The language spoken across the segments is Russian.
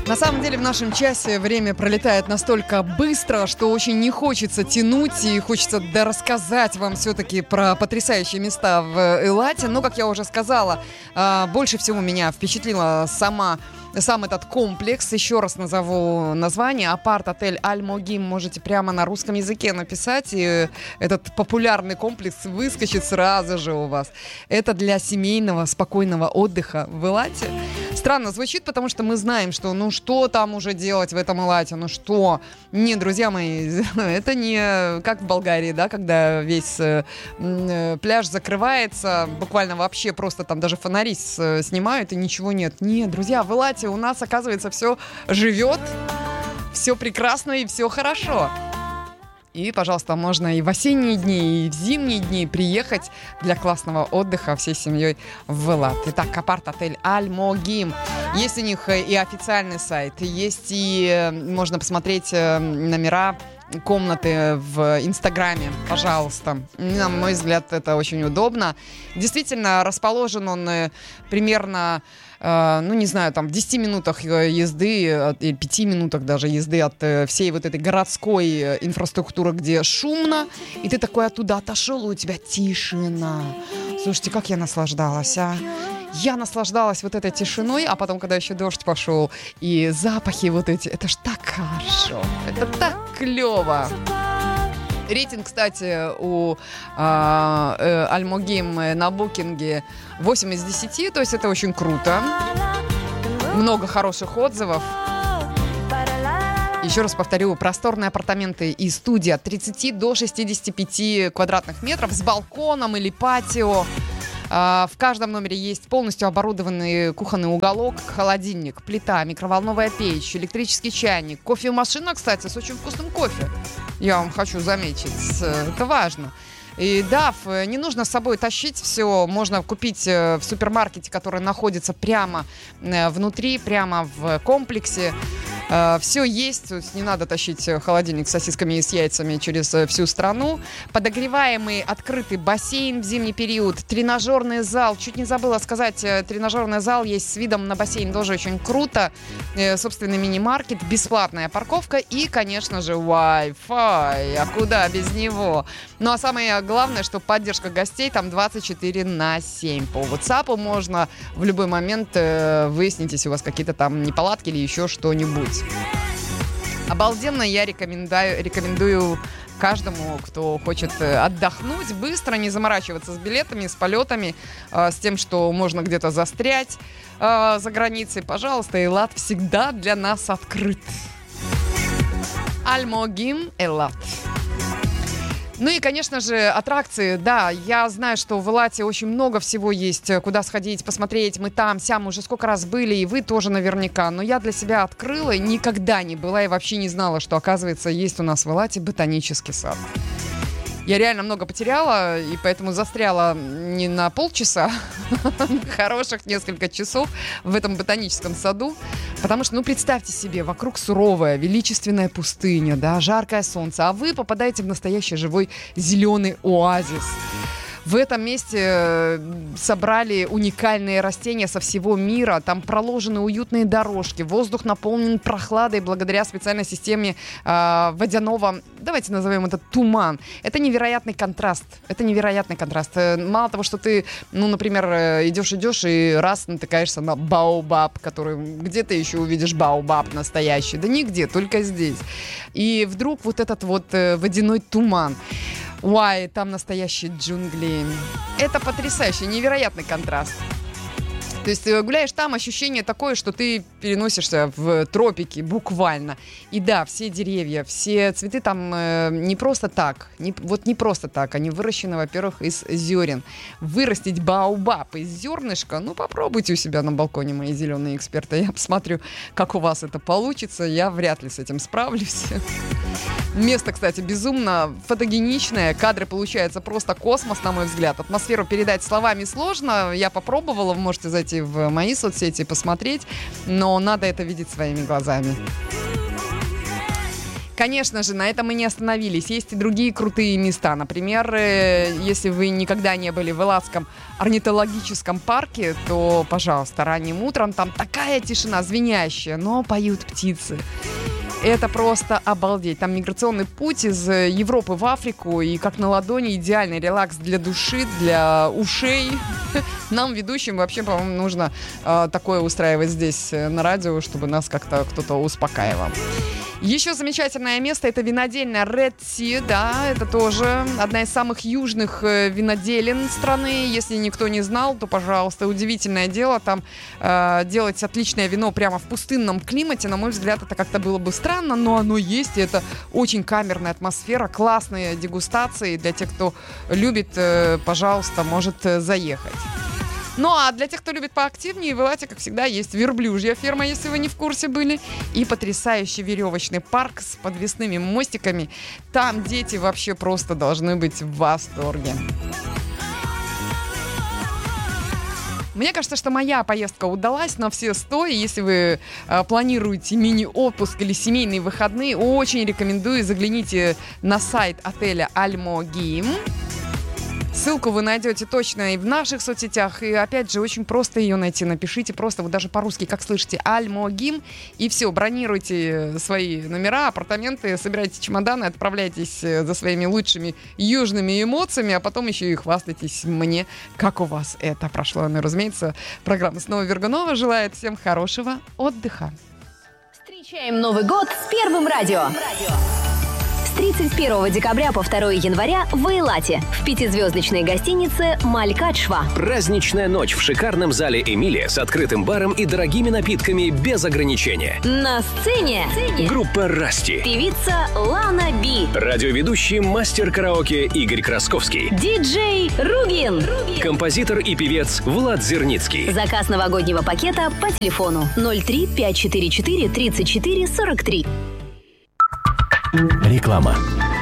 На самом деле в нашем часе время пролетает настолько быстро, что очень не хочется тянуть и хочется рассказать вам все-таки про потрясающие места в Элате. Но, как я уже сказала, больше всего меня впечатлила сам этот комплекс. Еще раз назову название. Апарт-отель Аль-Могим. Можете прямо на русском языке написать, и этот популярный комплекс выскочит сразу же у вас. Это для семейного спокойного отдыха в Элате. Странно звучит, потому что мы знаем, что что там уже делать в этом Элате, что? Не, друзья мои, это не как в Болгарии, да, когда весь пляж закрывается, буквально вообще просто там даже фонари снимают и ничего нет. Не, друзья, в Элате у нас, оказывается, все живет, все прекрасно и все хорошо. И, пожалуйста, можно и в осенние дни, и в зимние дни приехать для классного отдыха всей семьей в Элат. Итак, апарт-отель Аль-Могим. Есть у них и официальный сайт, есть и можно посмотреть номера, комнаты в Инстаграме, пожалуйста. На мой взгляд, это очень удобно. Действительно, расположен он примерно, не знаю, там в 10 минутах езды, или 5 минутах даже езды от всей вот этой городской инфраструктуры, где шумно, и ты такой оттуда отошел, и у тебя тишина. Слушайте, как я наслаждалась, а? Я наслаждалась вот этой тишиной, а потом, когда еще дождь пошел, и запахи вот эти, это ж так хорошо, это так клево. Рейтинг, кстати, у Аль-Могим на букинге 8 из 10, то есть это очень круто. Много хороших отзывов. Еще раз повторю, просторные апартаменты и студия от 30 до 65 квадратных метров с балконом или патио. В каждом номере есть полностью оборудованный кухонный уголок, холодильник, плита, микроволновая печь, электрический чайник, кофемашина, кстати, с очень вкусным кофе. Я вам хочу заметить, это важно. И да, не нужно с собой тащить все, можно купить в супермаркете, который находится прямо внутри, прямо в комплексе. Все есть, то есть не надо тащить холодильник с сосисками и с яйцами через всю страну. Подогреваемый открытый бассейн в зимний период, тренажерный зал. Чуть не забыла сказать, тренажерный зал есть с видом на бассейн, тоже очень круто. Собственный мини-маркет, бесплатная парковка и, конечно же, Wi-Fi. А куда без него? Ну а самое главное, что поддержка гостей там 24/7. По WhatsApp можно в любой момент выяснить, если у вас какие-то там неполадки или еще что-нибудь. Обалденно, я рекомендую каждому, кто хочет отдохнуть, быстро, не заморачиваться с билетами, с полетами, с тем, что можно где-то застрять за границей. Пожалуйста, Элат всегда для нас открыт. Аль-Могим, Элат. Ну и, конечно же, аттракции. Да, я знаю, что в Элате очень много всего есть, куда сходить, посмотреть. Мы там, сям уже сколько раз были, и вы тоже наверняка. Но я для себя открыла, никогда не была и вообще не знала, что, оказывается, есть у нас в Элате ботанический сад. Я реально много потеряла, и поэтому застряла не на полчаса, хороших несколько часов в этом ботаническом саду. Потому что, представьте себе, вокруг суровая, величественная пустыня, да, жаркое солнце, а вы попадаете в настоящий живой зеленый оазис. В этом месте собрали уникальные растения со всего мира. Там проложены уютные дорожки. Воздух наполнен прохладой благодаря специальной системе водяного, давайте назовем это туман. Это невероятный контраст. Мало того, что ты, например, идешь и раз натыкаешься на баобаб, который где ты еще увидишь баобаб настоящий? Да нигде, только здесь. И вдруг вот этот водяной туман. Уай, там настоящие джунгли. Это потрясающий, невероятный контраст. То есть ты гуляешь там, ощущение такое, что ты переносишься в тропики, буквально. И да, все деревья, все цветы там не просто так. Не просто так. Они выращены, во-первых, из зерен. Вырастить баобаб из зернышка, попробуйте у себя на балконе, мои зеленые эксперты. Я посмотрю, как у вас это получится. Я вряд ли с этим справлюсь. Место, кстати, безумно фотогеничное. Кадры получаются просто космос, на мой взгляд. Атмосферу передать словами сложно. Я попробовала, вы можете зайти в мои соцсети и посмотреть. Но надо это видеть своими глазами. Конечно же, на этом мы не остановились. Есть и другие крутые места. Например, если вы никогда не были в Элладском орнитологическом парке, то, пожалуйста, ранним утром там такая тишина звенящая, но поют птицы. Это просто обалдеть. Там миграционный путь из Европы в Африку, и как на ладони идеальный релакс для души, для ушей. Нам, ведущим, вообще, по-моему, нужно такое устраивать здесь на радио, чтобы нас как-то кто-то успокаивал. Еще замечательное место — это винодельня Red Sea, да, это тоже одна из самых южных виноделин страны. Если никто не знал, то, пожалуйста, удивительное дело, там делать отличное вино прямо в пустынном климате, на мой взгляд, это как-то было бы странно, но оно есть, и это очень камерная атмосфера, классные дегустации. Для тех, кто любит, пожалуйста, может заехать. Ну, а для тех, кто любит поактивнее, в Элладе, как всегда, есть верблюжья ферма, если вы не в курсе были, и потрясающий веревочный парк с подвесными мостиками. Там дети вообще просто должны быть в восторге. Мне кажется, что моя поездка удалась на все 100, и если вы планируете мини-отпуск или семейные выходные, очень рекомендую, загляните на сайт отеля Альмогим. Ссылку вы найдете точно и в наших соцсетях, и опять же очень просто ее найти. Напишите просто, вот даже по-русски, как слышите, Альмогим, и все, бронируйте свои номера, апартаменты, собирайте чемоданы, отправляйтесь за своими лучшими южными эмоциями, а потом еще и хвастайтесь мне, как у вас это прошло. Ну, разумеется, программа «Снова Вергунова» желает всем хорошего отдыха. Встречаем Новый год с Первым радио. С 31 декабря по 2 января в Эйлате в пятизвездочной гостинице «Малькадшва». Праздничная ночь в шикарном зале «Эмилия» с открытым баром и дорогими напитками без ограничения. На сцене группа «Расти», певица Лана Би, радиоведущий мастер караоке Игорь Красковский, диджей Рубин, композитор и певец Влад Зерницкий. Заказ новогоднего пакета по телефону 03 544 34 43. Реклама.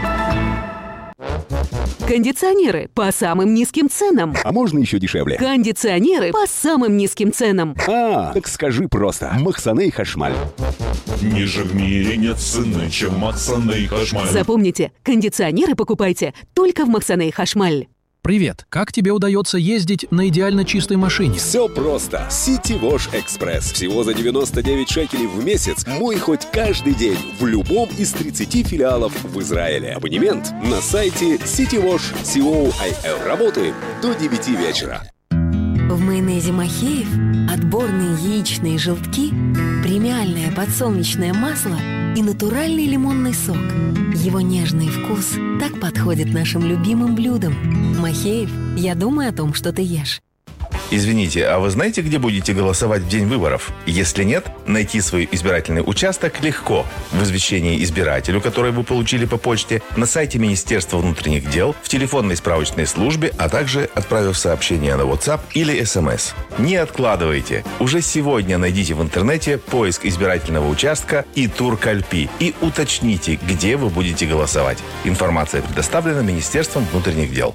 Кондиционеры по самым низким ценам. А можно еще дешевле? Кондиционеры по самым низким ценам. Так скажи просто. Махсаней Хашмаль. Ниже в мире нет цены, чем Махсаней Хашмаль. Запомните, кондиционеры покупайте только в Махсаней Хашмаль. Привет! Как тебе удается ездить на идеально чистой машине? Все просто. City Wash Express. Всего за 99 шекелей в месяц. Мой хоть каждый день в любом из 30 филиалов в Израиле. Абонемент на сайте citywash.co.il. Работаем до 9 вечера. В майонезе Махеев отборные яичные желтки, премиальное подсолнечное масло и натуральный лимонный сок. Его нежный вкус так подходит нашим любимым блюдам. Махеев, я думаю о том, что ты ешь. Извините, а вы знаете, где будете голосовать в день выборов? Если нет, найти свой избирательный участок легко. В извещении избирателю, которое вы получили по почте, на сайте Министерства внутренних дел, в телефонной справочной службе, а также отправив сообщение на WhatsApp или SMS. Не откладывайте. Уже сегодня найдите в интернете поиск избирательного участка и Туркальпи и уточните, где вы будете голосовать. Информация предоставлена Министерством внутренних дел.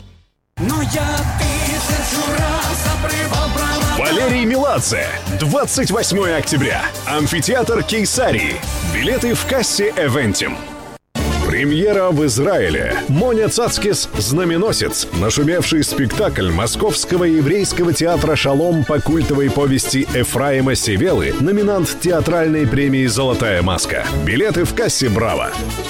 Валерий Меладзе. 28 октября. Амфитеатр Кейсарии. Билеты в кассе Эвентим. Премьера в Израиле. Моня Цацкис «Знаменосец». Нашумевший спектакль Московского еврейского театра «Шалом» по культовой повести Эфраима Севелы. Номинант театральной премии «Золотая маска». Билеты в кассе «Браво».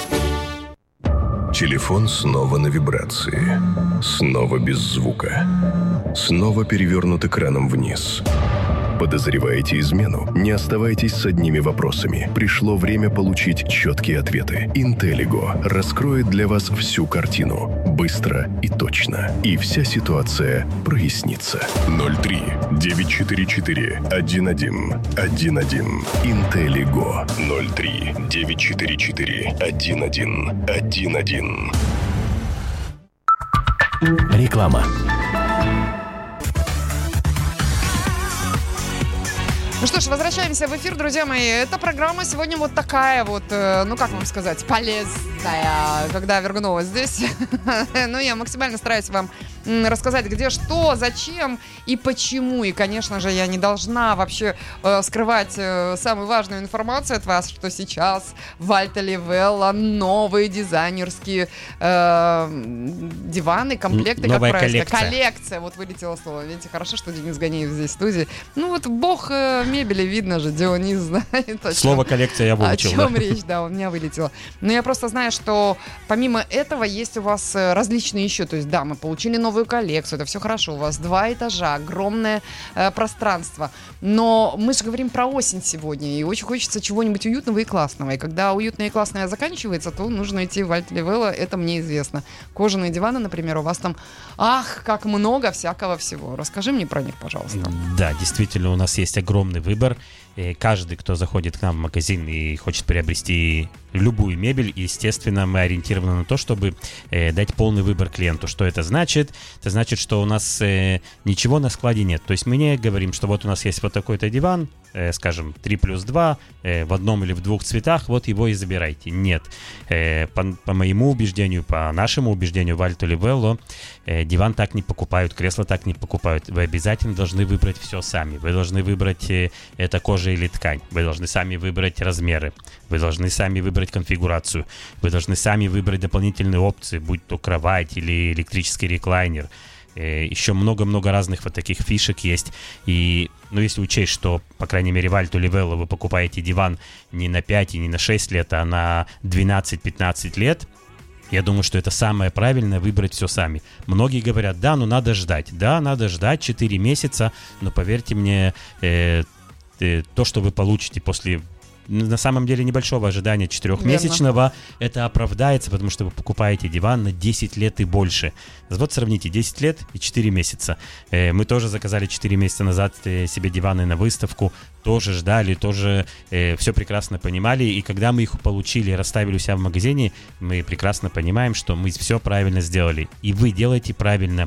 Телефон снова на вибрации. Снова без звука. Снова перевернут экраном вниз. Подозреваете измену? Не оставайтесь с одними вопросами. Пришло время получить четкие ответы. Интеллиго раскроет для вас всю картину. Быстро и точно. И вся ситуация прояснится. 03 944 11 11. Интеллиго. 03 944 11 11. Реклама. Ну что ж, возвращаемся в эфир, друзья мои. Эта программа сегодня вот такая вот, ну как вам сказать, полезная, когда Вергунова здесь. Ну, я максимально стараюсь вам рассказать, где что, зачем и почему. И, конечно же, я не должна вообще скрывать самую важную информацию от вас, что сейчас в Alta Livella новые дизайнерские диваны, комплекты, новая как правильно? коллекция. Вот вылетело слово. Видите, хорошо, что Денис Ганеев здесь в студии. Ну вот бог мебели, видно же, Дионис знает. Слово коллекция я выучил. О чем речь, да, у меня вылетело. Но я просто знаю, что помимо этого есть у вас различные еще. То есть, да, мы получили новую коллекцию, это все хорошо. У вас 2 этажа, огромное пространство. Но мы же говорим про осень сегодня, и очень хочется чего-нибудь уютного и классного. И когда уютное и классное заканчивается, то нужно идти в Alta Livella, это мне известно. Кожаные диваны, например, у вас там, как много всякого всего. Расскажи мне про них, пожалуйста. Да, действительно, у нас есть огромный выбор. Каждый, кто заходит к нам в магазин и хочет приобрести любую мебель, естественно, мы ориентированы на то, чтобы дать полный выбор клиенту. Что это значит? Это значит, что у нас ничего на складе нет. То есть мы не говорим, что вот у нас есть вот такой-то диван, скажем, 3+2, в одном или в 2 цветах, вот его и забирайте. Нет. По моему убеждению, по нашему убеждению в Alta Livella, диван так не покупают, кресло так не покупают. Вы обязательно должны выбрать все сами. Вы должны выбрать это кожа или ткань. Вы должны сами выбрать размеры. Вы должны сами выбрать конфигурацию. Вы должны сами выбрать дополнительные опции, будь то кровать или электрический реклайнер. Еще много-много разных вот таких фишек есть. И, если учесть, что, по крайней мере, в Alta Livella вы покупаете диван не на 5 и не на 6 лет, а на 12-15 лет, я думаю, что это самое правильное — выбрать все сами. Многие говорят, да, но надо ждать. Да, надо ждать 4 месяца, но поверьте мне, то, что вы получите после, на самом деле, небольшого ожидания 4-месячного, это оправдается, потому что вы покупаете диван на 10 лет и больше. Вот сравните 10 лет и 4 месяца. Мы тоже заказали 4 месяца назад себе диваны на выставку, тоже ждали, тоже все прекрасно понимали. И когда мы их получили, расставили у себя в магазине, мы прекрасно понимаем, что мы все правильно сделали. И вы делаете правильно.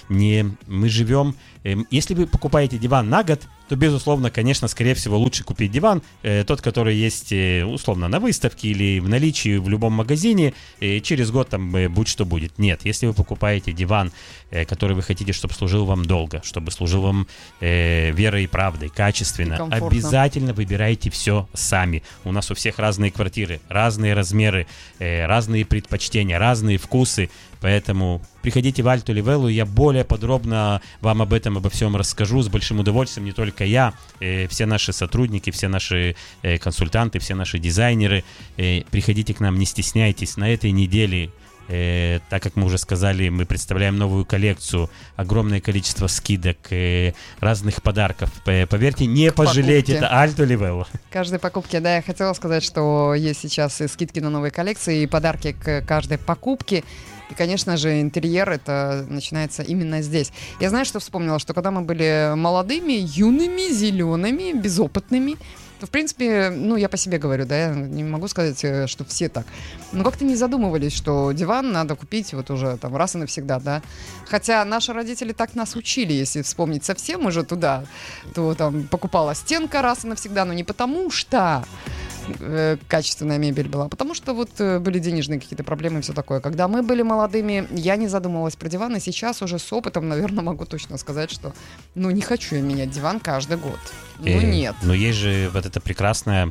Мы живем... Если вы покупаете диван на год, то, безусловно, конечно, скорее всего, лучше купить диван, тот, который есть, условно, на выставке или в наличии в любом магазине, и через год там будь что будет. Нет, если вы покупаете диван, который вы хотите, чтобы служил вам долго, чтобы служил вам верой и правдой, качественно, обязательно выбирайте все сами. У нас у всех разные квартиры, разные размеры, разные предпочтения, разные вкусы. Поэтому приходите в Alta Livella, я более подробно вам обо всем расскажу с большим удовольствием. Не только я, все наши сотрудники, все наши консультанты, все наши дизайнеры. Приходите к нам, не стесняйтесь. На этой неделе, так как мы уже сказали, мы представляем новую коллекцию, огромное количество скидок, разных подарков. Поверьте, не пожалейте, это Alta Livella. Каждой покупке, да, я хотела сказать, что есть сейчас и скидки на новые коллекции, и подарки к каждой покупке. И, конечно же, интерьер это начинается именно здесь. Я знаю, что вспомнила, что когда мы были молодыми, юными, зелеными, безопытными, то, в принципе, я по себе говорю, да, я не могу сказать, что все так. Но как-то не задумывались, что диван надо купить вот уже там раз и навсегда, да. Хотя наши родители так нас учили, если вспомнить совсем уже туда, то там покупала стенка раз и навсегда, но не потому что качественная мебель была, потому что вот были денежные какие-то проблемы и все такое. Когда мы были молодыми, я не задумывалась про диван, и сейчас уже с опытом, наверное, могу точно сказать, что не хочу я менять диван каждый год. Нет. Но есть же вот эта прекрасная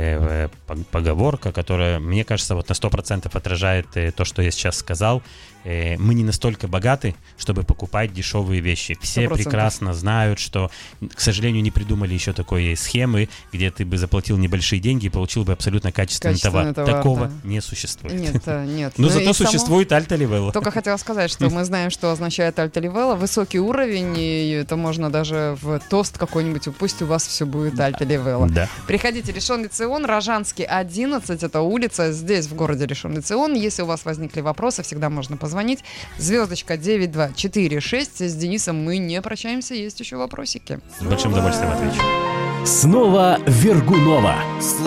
поговорка, которая, мне кажется, вот на 100% отражает то, что я сейчас сказал. Мы не настолько богаты, чтобы покупать дешевые вещи. Все 100%. Прекрасно знают, что, к сожалению, не придумали еще такой схемы, где ты бы заплатил небольшие деньги и получил бы абсолютно качественный товар. Такого не существует. Нет. Но зато существует Alta Livella. Только хотела сказать, что мы знаем, что означает Alta Livella. Высокий уровень, и это можно даже в тост какой-нибудь, пусть у вас все будет Alta Livella. Да. Приходите, Ришон Лецион, Рожанский, 11, это улица, здесь, в городе Ришон Лецион. Если у вас возникли вопросы, всегда можно позвонить. Звездочка 9246. С Денисом мы не прощаемся, есть еще вопросики. С большим удовольствием отвечу. Снова Вергунова.